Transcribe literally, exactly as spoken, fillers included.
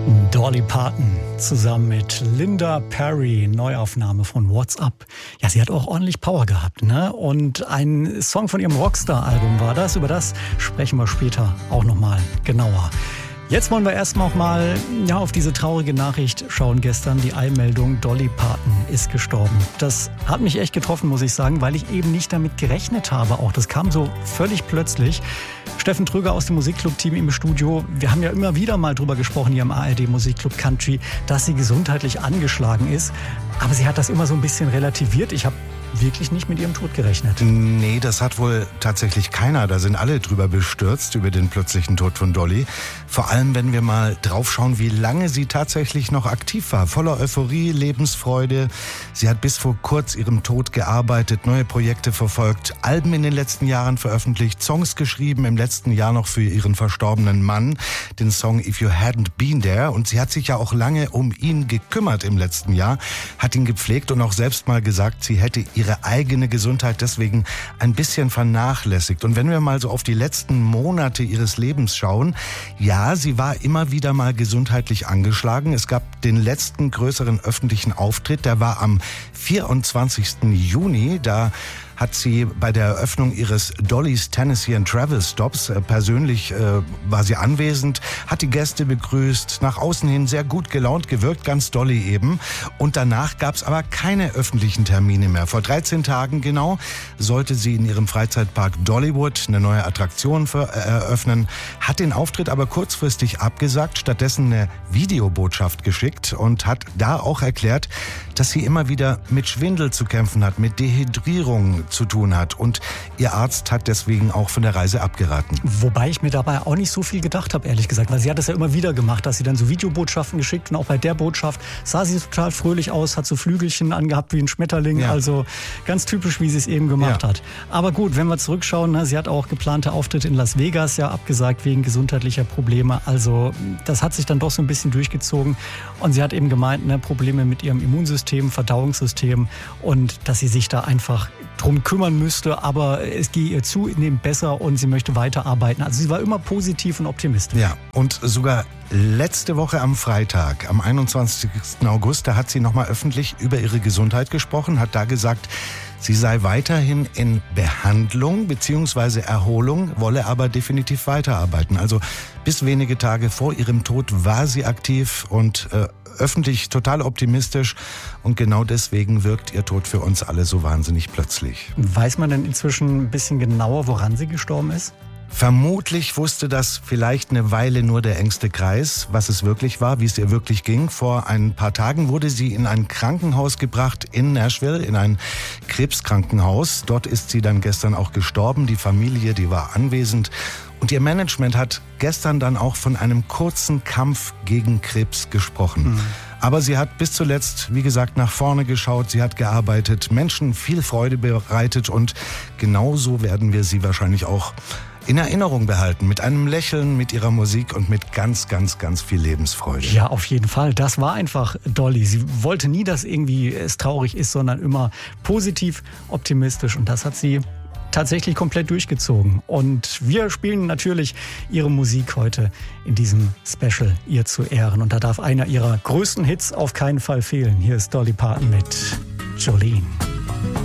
Dolly Parton zusammen mit Linda Perry, Neuaufnahme von What's Up. Ja, sie hat auch ordentlich Power gehabt, ne? Und ein Song von ihrem Rockstar-Album war das. Über das sprechen wir später auch nochmal genauer. Jetzt wollen wir erstmal auch mal ja, auf diese traurige Nachricht schauen. Gestern die Eilmeldung, Dolly Parton ist gestorben. Das hat mich echt getroffen, muss ich sagen, weil ich eben nicht damit gerechnet habe. Auch das kam so völlig plötzlich. Steffen Tröger aus dem Musikclub-Team im Studio. Wir haben ja immer wieder mal drüber gesprochen hier im A R D Musikclub Country, dass sie gesundheitlich angeschlagen ist. Aber sie hat das immer so ein bisschen relativiert. Ich habe wirklich nicht mit ihrem Tod gerechnet. Nee, das hat wohl tatsächlich keiner. Da sind alle drüber bestürzt, über den plötzlichen Tod von Dolly. Vor allem, wenn wir mal draufschauen, wie lange sie tatsächlich noch aktiv war. Voller Euphorie, Lebensfreude. Sie hat bis vor kurz ihrem Tod gearbeitet, neue Projekte verfolgt, Alben in den letzten Jahren veröffentlicht, Songs geschrieben, im letzten Jahr noch für ihren verstorbenen Mann, den Song If You Hadn't Been There. Und sie hat sich ja auch lange um ihn gekümmert im letzten Jahr, hat ihn gepflegt und auch selbst mal gesagt, sie hätte ihre eigene Gesundheit deswegen ein bisschen vernachlässigt. Und wenn wir mal so auf die letzten Monate ihres Lebens schauen, ja, sie war immer wieder mal gesundheitlich angeschlagen. Es gab den letzten größeren öffentlichen Auftritt, der war am vierundzwanzigsten Juni, da hat sie bei der Eröffnung ihres Dolly's Tennessee and Travel Stops äh, persönlich äh, war sie anwesend, hat die Gäste begrüßt, nach außen hin sehr gut gelaunt gewirkt, ganz Dolly eben. Und danach gab es aber keine öffentlichen Termine mehr. Vor dreizehn Tagen genau sollte sie in ihrem Freizeitpark Dollywood eine neue Attraktion für, äh, eröffnen, hat den Auftritt aber kurzfristig abgesagt, stattdessen eine Videobotschaft geschickt und hat da auch erklärt, dass sie immer wieder mit Schwindel zu kämpfen hat, mit Dehydrierung zu tun hat. Und ihr Arzt hat deswegen auch von der Reise abgeraten. Wobei ich mir dabei auch nicht so viel gedacht habe, ehrlich gesagt. Weil sie hat das ja immer wieder gemacht, dass sie dann so Videobotschaften geschickt. Und auch bei der Botschaft sah sie total fröhlich aus, hat so Flügelchen angehabt wie ein Schmetterling. Ja. Also ganz typisch, wie sie es eben gemacht ja. hat. Aber gut, wenn wir zurückschauen, ne, sie hat auch geplante Auftritte in Las Vegas ja abgesagt wegen gesundheitlicher Probleme. Also das hat sich dann doch so ein bisschen durchgezogen. Und sie hat eben gemeint, ne, Probleme mit ihrem Immunsystem, Verdauungssystem und dass sie sich da einfach drum kümmern müsste, aber es gehe ihr zunehmend besser und sie möchte weiterarbeiten. Also sie war immer positiv und optimistisch. Ja, und sogar letzte Woche am Freitag, am einundzwanzigsten August, da hat sie nochmal öffentlich über ihre Gesundheit gesprochen, hat da gesagt, sie sei weiterhin in Behandlung bzw. Erholung, wolle aber definitiv weiterarbeiten. Also bis wenige Tage vor ihrem Tod war sie aktiv und äh, öffentlich total optimistisch. Und genau deswegen wirkt ihr Tod für uns alle so wahnsinnig plötzlich. Weiß man denn inzwischen ein bisschen genauer, woran sie gestorben ist? Vermutlich wusste das vielleicht eine Weile nur der engste Kreis, was es wirklich war, wie es ihr wirklich ging. Vor ein paar Tagen wurde sie in ein Krankenhaus gebracht in Nashville, in ein Krebskrankenhaus. Dort ist sie dann gestern auch gestorben. Die Familie, die war anwesend. Und ihr Management hat gestern dann auch von einem kurzen Kampf gegen Krebs gesprochen. Mhm. Aber sie hat bis zuletzt, wie gesagt, nach vorne geschaut, sie hat gearbeitet, Menschen viel Freude bereitet und genauso werden wir sie wahrscheinlich auch in Erinnerung behalten. Mit einem Lächeln, mit ihrer Musik und mit ganz, ganz, ganz viel Lebensfreude. Ja, auf jeden Fall. Das war einfach Dolly. Sie wollte nie, dass irgendwie es traurig ist, sondern immer positiv, optimistisch. Und das hat sie tatsächlich komplett durchgezogen. Und wir spielen natürlich ihre Musik heute in diesem Special, ihr zu Ehren. Und da darf einer ihrer größten Hits auf keinen Fall fehlen. Hier ist Dolly Parton mit Jolene.